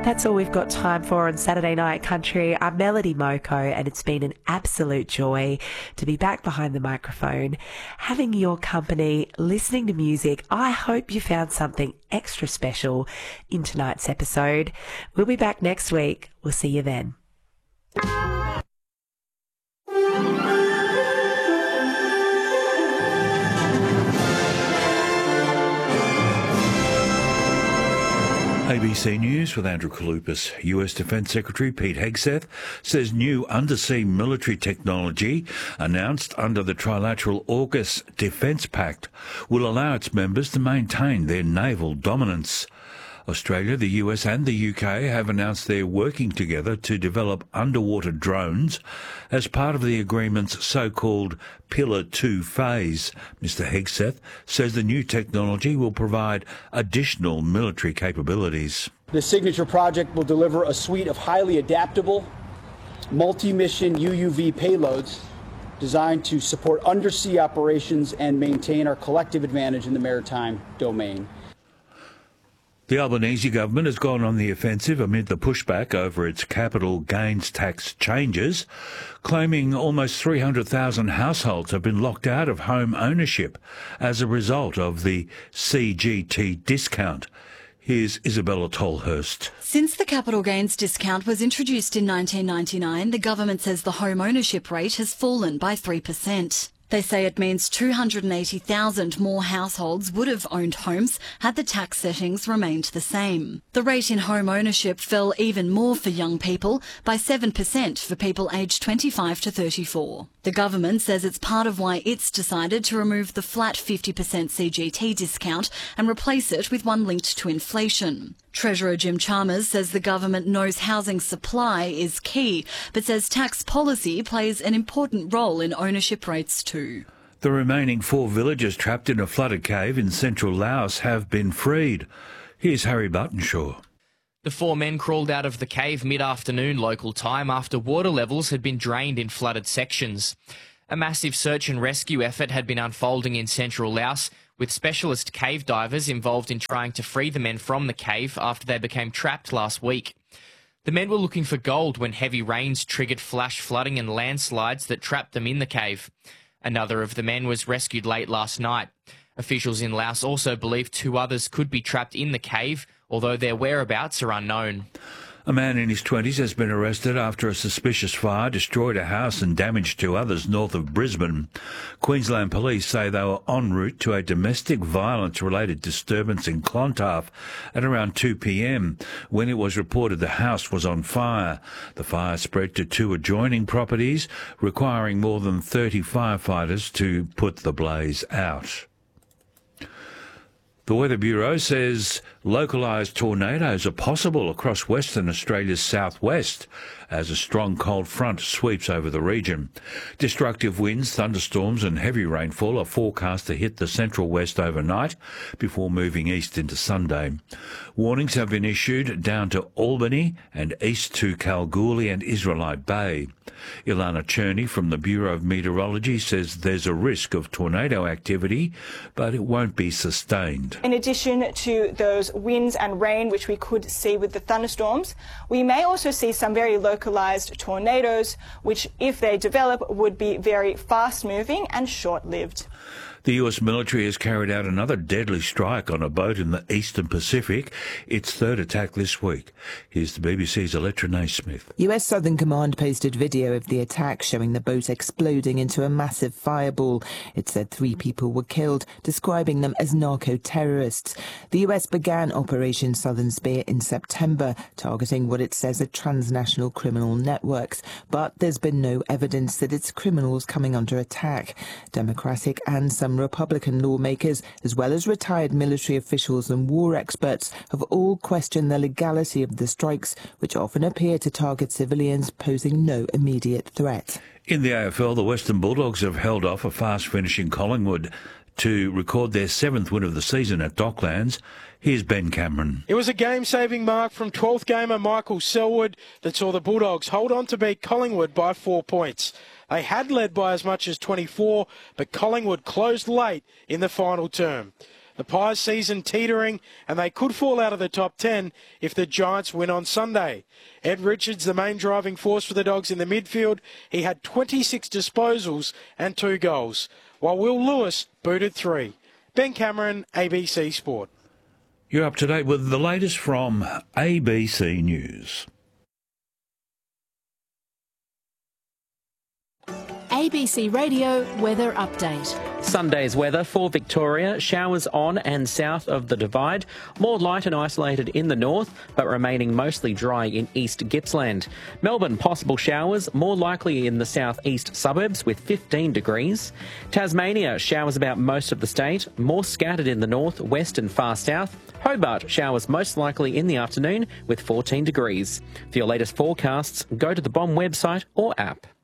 That's all we've got time for on Saturday Night Country. I'm Melody Moko, and it's been an absolute joy to be back behind the microphone, having your company, listening to music. I hope you found something extra special in tonight's episode. We'll be back next week. We'll see you then. ABC News with Andrew Kalupas. US Defence Secretary Pete Hegseth says new undersea military technology announced under the Trilateral AUKUS Defence Pact will allow its members to maintain their naval dominance. Australia, the US and the UK have announced they're working together to develop underwater drones as part of the agreement's so-called Pillar 2 phase. Mr Hegseth says the new technology will provide additional military capabilities. The Signature project will deliver a suite of highly adaptable, multi-mission UUV payloads designed to support undersea operations and maintain our collective advantage in the maritime domain. The Albanese government has gone on the offensive amid the pushback over its capital gains tax changes, claiming almost 300,000 households have been locked out of home ownership as a result of the CGT discount. Here's Isabella Tolhurst. Since the capital gains discount was introduced in 1999, the government says the home ownership rate has fallen by 3%. They say it means 280,000 more households would have owned homes had the tax settings remained the same. The rate in home ownership fell even more for young people, by 7% for people aged 25 to 34. The government says it's part of why it's decided to remove the flat 50% CGT discount and replace it with one linked to inflation. Treasurer Jim Chalmers says the government knows housing supply is key, but says tax policy plays an important role in ownership rates too. The remaining 4 villagers trapped in a flooded cave in central Laos have been freed. Here's Harry Buttonshaw. The 4 men crawled out of the cave mid-afternoon local time after water levels had been drained in flooded sections. A massive search and rescue effort had been unfolding in central Laos, with specialist cave divers involved in trying to free the men from the cave after they became trapped last week. The men were looking for gold when heavy rains triggered flash flooding and landslides that trapped them in the cave. Another of the men was rescued late last night. Officials in Laos also believe 2 others could be trapped in the cave, although their whereabouts are unknown. A man in his 20s has been arrested after a suspicious fire destroyed a house and damaged 2 others north of Brisbane. Queensland police say they were en route to a domestic violence-related disturbance in Clontarf at around 2 p.m. when it was reported the house was on fire. The fire spread to 2 adjoining properties, requiring more than 30 firefighters to put the blaze out. The Weather Bureau says localised tornadoes are possible across Western Australia's southwest as a strong cold front sweeps over the region. Destructive winds, thunderstorms and heavy rainfall are forecast to hit the central west overnight before moving east into Sunday. Warnings have been issued down to Albany and east to Kalgoorlie and Israelite Bay. Ilana Cherney from the Bureau of Meteorology says there's a risk of tornado activity, but it won't be sustained. In addition to those winds and rain, which we could see with the thunderstorms, we may also see some very localised tornadoes, which, if they develop, would be very fast-moving and short-lived. The US military has carried out another deadly strike on a boat in the eastern Pacific, its 3rd attack this week. Here's the BBC's Electra Naismith. US Southern Command posted video of the attack showing the boat exploding into a massive fireball. It said 3 people were killed, describing them as narco-terrorists. The US began Operation Southern Spear in September, targeting what it says are transnational criminal networks. But there's been no evidence that it's criminals coming under attack. Democratic and some Republican lawmakers, as well as retired military officials and war experts, have all questioned the legality of the strikes, which often appear to target civilians, posing no immediate threat. In the AFL, the Western Bulldogs have held off a fast-finishing Collingwood to record their 7th win of the season at Docklands. Here's Ben Cameron. It was a game-saving mark from 12th gamer Michael Selwood that saw the Bulldogs hold on to beat Collingwood by 4 points. They had led by as much as 24, but Collingwood closed late in the final term. The Pies' season teetering, and they could fall out of the top 10 if the Giants win on Sunday. Ed Richards, the main driving force for the Dogs in the midfield, he had 26 disposals and 2 goals, while Will Lewis booted 3. Ben Cameron, ABC Sport. You're up to date with the latest from ABC News. ABC Radio Weather Update. Sunday's weather for Victoria, showers on and south of the Divide, more light and isolated in the north, but remaining mostly dry in East Gippsland. Melbourne, possible showers, more likely in the southeast suburbs with 15 degrees. Tasmania, showers about most of the state, more scattered in the north, west and far south. Hobart, showers most likely in the afternoon with 14 degrees. For your latest forecasts, go to the BOM website or app.